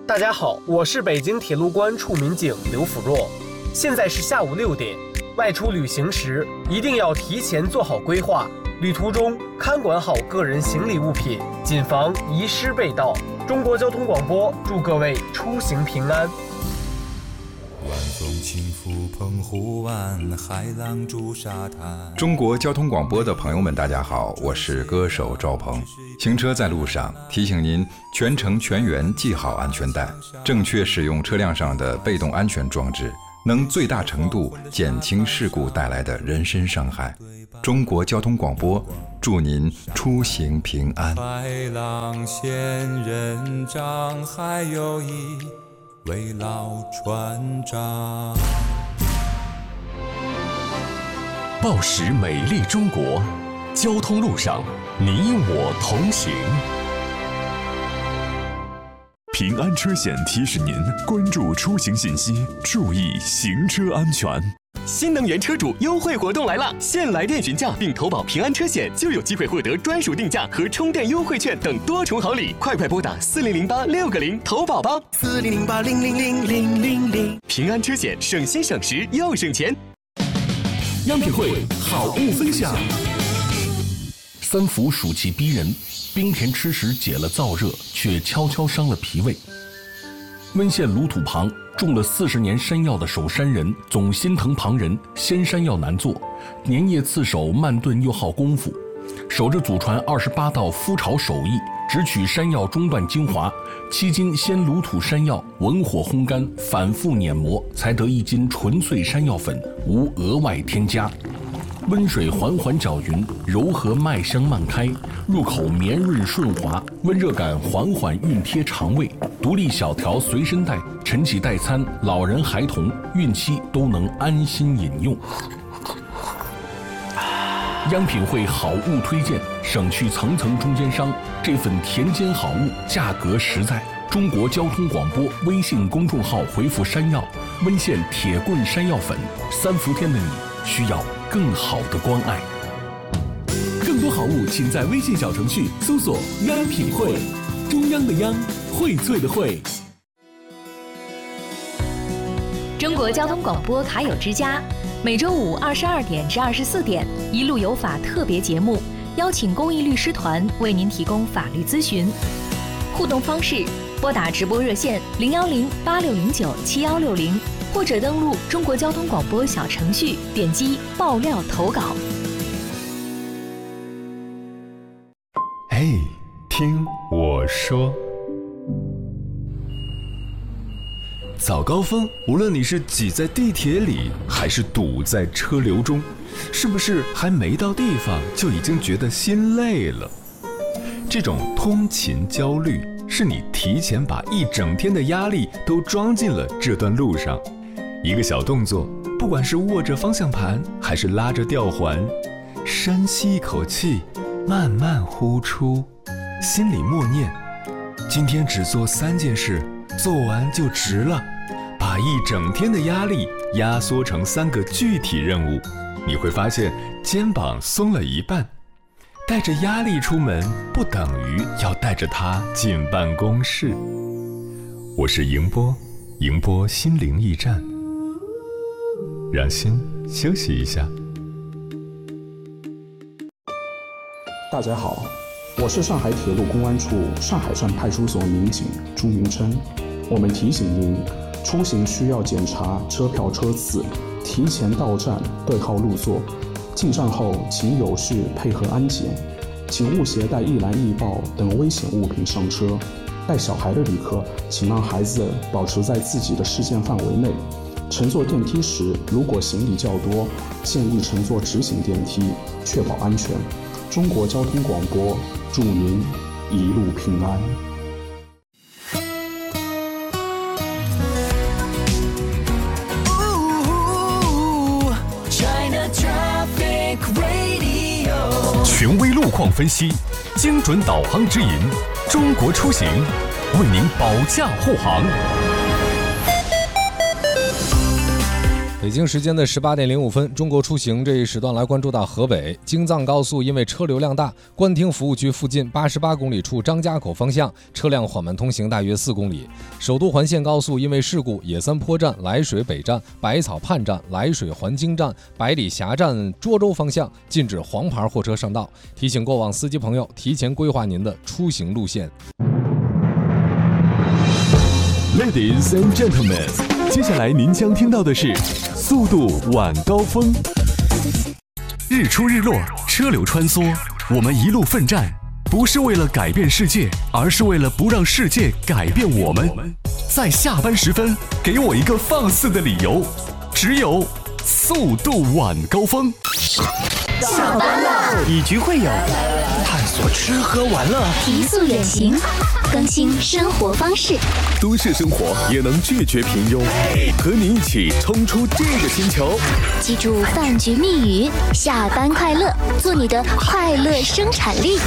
大家好，我是北京铁路关处民警刘辅若。现在是下午6点，外出旅行时一定要提前做好规划，旅途中看管好个人行李物品，谨防遗失被盗。中国交通广播祝各位出行平安。 晚风轻拂澎湖湾，海浪逐沙滩。 中国交通广播的朋友们，大家好，我是歌手赵鹏。行车在路上，提醒您全程全员系好安全带，正确使用车辆上的被动安全装置，能最大程度减轻事故带来的人身伤害。中国交通广播祝您出行平安。 白浪仙人掌，还有一位老船长。 报时美丽中国，交通路上你我同行。 平安车险提示您关注出行信息，注意行车安全。 新能源车主优惠活动来了，现来电询价并投保平安车险，就有机会获得专属定价和充电优惠券等多重好礼。快拨打4008-6个0投保吧！4008000000。平安车险，省心省时又省钱。 央品汇好物分享。三伏暑气逼人，冰甜吃时解了燥热，却悄悄伤了脾胃。温县鲁土旁种了40年山药的守山人总心疼旁人，鲜山药难做，粘叶刺手慢炖又耗功夫，守着祖传28道麸炒手艺，只取山药中段精华，7斤鲜鲁土山药文火烘干，反复碾磨，才得1斤纯粹山药粉，无额外添加。温水缓缓搅匀，柔和麦香漫开，入口绵润顺滑，温热感缓缓熨贴肠胃。独立小条随身带，晨起代餐，老人孩童孕期都能安心饮用。央品汇好物推荐，省去层层中间商，这份田间好物价格实在。中国交通广播微信公众号回复山药，温县铁棍山药粉，3伏天的你需要更好的关爱。更多好物请在微信小程序搜索央品汇，中央的央，荟萃的荟。 中国交通广播卡友之家，每周五22点至24点，一路有法特别节目，邀请公益律师团为您提供法律咨询。互动方式：拨打直播热线010-8609-7160，或者登录中国交通广播小程序，点击爆料投稿。 嘿，听我说。早高峰，无论你是挤在地铁里，还是堵在车流中，是不是还没到地方就已经觉得心累了？这种通勤焦虑，是你提前把一整天的压力都装进了这段路上。一个小动作，不管是握着方向盘，还是拉着吊环，深吸一口气，慢慢呼出，心里默念：今天只做3件事，做完就值了。把一整天的压力压缩成3个具体任务，你会发现肩膀松了一半。带着压力出门，不等于要带着它进办公室。我是迎波，迎波心灵驿站，让心休息一下。 大家好，我是上海铁路公安处上海站派出所民警朱明琛。我们提醒您，出行需要检查车票车次，提前到站对号入座。进站后请有序配合安检，请勿携带易燃易爆等危险物品上车。带小孩的旅客请让孩子保持在自己的视线范围内。乘坐电梯时，如果行李较多，建议乘坐直行电梯，确保安全。中国交通广播祝您一路平安。 权威路况分析，精准导航指引，中国出行为您保驾护航。 北京时间的18点05分，中国出行这一时段来关注到河北京藏高速，因为车流量大，官厅服务区附近88公里处张家口方向车辆缓慢通行大约4公里。首都环线高速因为事故，野三坡站、涞水北站、百草畔站、涞水环京站、百里峡站涿州方向禁止黄牌货车上道，提醒过往司机朋友提前规划您的出行路线。 Ladies and gentlemen， 接下来您将听到的是速度晚高峰。日出日落，车流穿梭，我们一路奋战，不是为了改变世界，而是为了不让世界改变我们。在下班时分，给我一个放肆的理由，只有速度晚高峰。 下班了， 以局会友，探索吃喝玩乐， 提速远行，更新生活方式。 都市生活也能拒绝平庸，和你一起冲出这个星球。 记住饭局密语：下班快乐，做你的快乐生产力。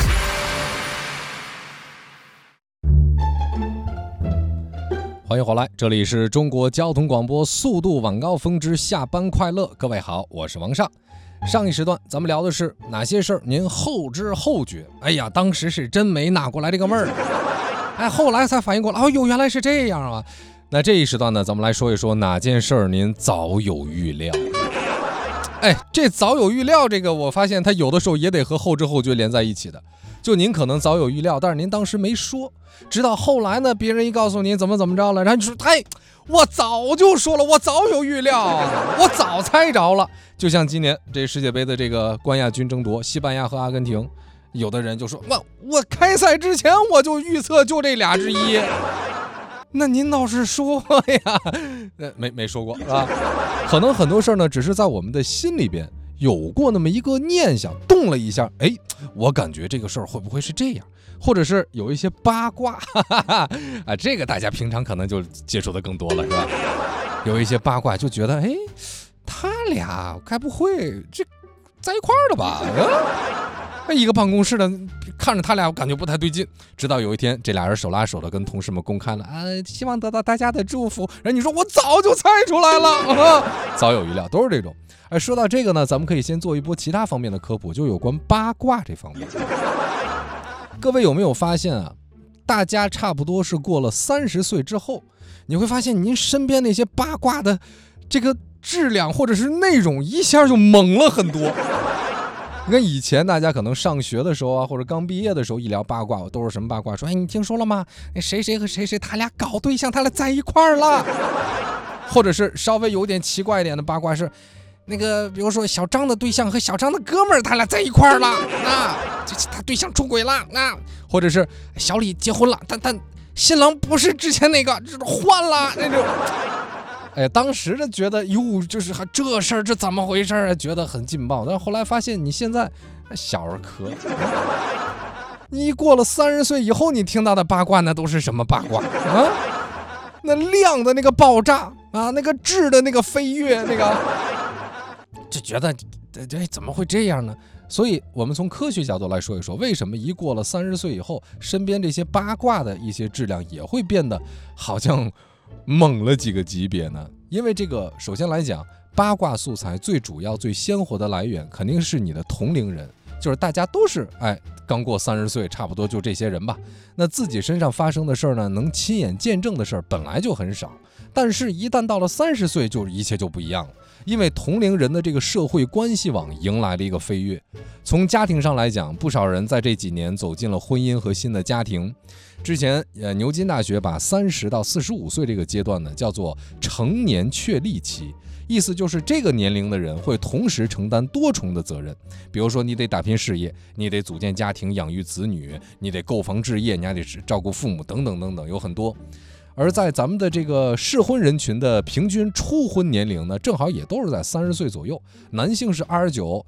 欢迎回来，这里是中国交通广播速度晚高峰之下班快乐。各位好，我是王尚。上一时段咱们聊的是哪些事儿您后知后觉，哎呀当时是真没拿过来这个味儿，哎后来才反应过来，哦哟原来是这样啊。那这一时段呢，咱们来说一说哪件事儿您早有预料。哎，这早有预料这个我发现它有的时候也得和后知后觉连在一起的。就您可能早有预料，但是您当时没说，直到后来呢别人一告诉您怎么着了，然后你说哎我早就说了，我早有预料啊，我早猜着了。就像今年这世界杯的这个冠亚军争夺，西班牙和阿根廷，有的人就说我开赛之前我就预测就这俩之一。那您倒是说呀，没说过是吧？可能很多事呢只是在我们的心里边有过那么一个念想，动了一下，哎，我感觉这个事儿会不会是这样，或者是有一些八卦，啊，这个大家平常可能就接触的更多了，是吧？有一些八卦就觉得，哎，他俩该不会这在一块儿的吧？一个办公室的看着他俩，我感觉不太对劲。直到有一天，这俩人手拉手的跟同事们公开了啊，希望得到大家的祝福。人你说我早就猜出来了，早有预料，都是这种。哎，说到这个呢，咱们可以先做一波其他方面的科普，就有关八卦这方面。各位有没有发现啊？大家差不多是过了30岁之后，你会发现您身边那些八卦的这个质量或者是内容一下就猛了很多。你看以前大家可能上学的时候啊，或者刚毕业的时候一聊八卦，都是什么八卦？说哎，你听说了吗？那谁和谁他俩搞对象，他俩在一块儿了。或者是稍微有点奇怪一点的八卦是，那个比如说小张的对象和小张的哥们儿他俩在一块儿了，他对象出轨了，或者是小李结婚了，但新郎不是之前那个，换了那种。哎，当时就觉得哟，就是这事儿这怎么回事啊？觉得很劲爆。但是后来发现，你现在小儿科，你过了30岁以后，你听到的八卦那都是什么八卦啊？那量的那个爆炸啊，那个质的那个飞跃，那个就觉得这怎么会这样呢？所以我们从科学角度来说一说，为什么一过了30岁以后，身边这些八卦的一些质量也会变得好像猛了几个级别呢？因为这个首先来讲，八卦素材最主要最鲜活的来源肯定是你的同龄人，就是大家都是刚过30岁，差不多就这些人吧。那自己身上发生的事儿呢，能亲眼见证的事儿本来就很少，但是一旦到了30岁，就一切就不一样了。因为同龄人的这个社会关系网迎来了一个飞跃。从家庭上来讲，不少人在这几年走进了婚姻和新的家庭。之前牛津大学把30到45岁这个阶段呢叫做成年确立期，意思就是这个年龄的人会同时承担多重的责任。比如说你得打拼事业，你得组建家庭养育子女，你得购房置业，你还得照顾父母等等等等，有很多。而在咱们的这个适婚人群的平均初婚年龄呢，正好也都是在30岁左右，男性是29，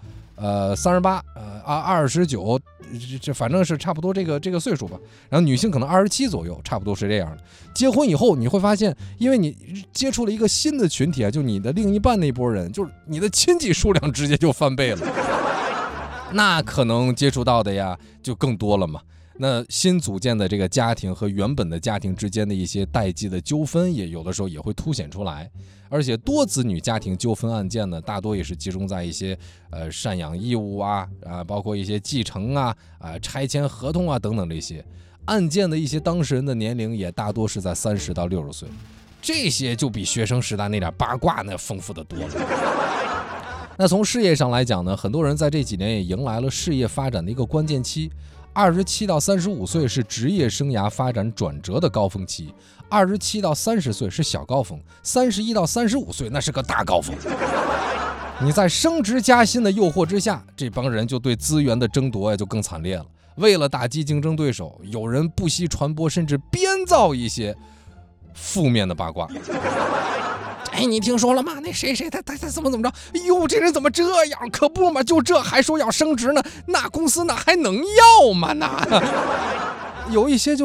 38， 29，这反正是差不多这个岁数吧。然后女性可能27左右，差不多是这样的。结婚以后你会发现，因为你接触了一个新的群体啊，就你的另一半那波人，就是你的亲戚数量直接就翻倍了，那可能接触到的呀就更多了嘛。 那新组建的这个家庭和原本的家庭之间的一些代际的纠纷，也有的时候也会凸显出来。而且多子女家庭纠纷案件呢，大多也是集中在一些赡养义务包括一些继承拆迁合同等等这些案件的一些当事人的年龄也大多是在30到60岁，这些就比学生时代那点八卦那丰富的多了。那从事业上来讲呢，很多人在这几年也迎来了事业发展的一个关键期。27到35岁是职业生涯发展转折的高峰期，27到30岁是小高峰，31到35岁那是个大高峰。你在升职加薪的诱惑之下，这帮人就对资源的争夺就更惨烈了。为了打击竞争对手，有人不惜传播甚至编造一些负面的八卦。哎，你听说了吗？那谁他怎么着？哎呦，这人怎么这样？可不嘛，就这还说要升职呢？那公司哪还能要吗？那有一些就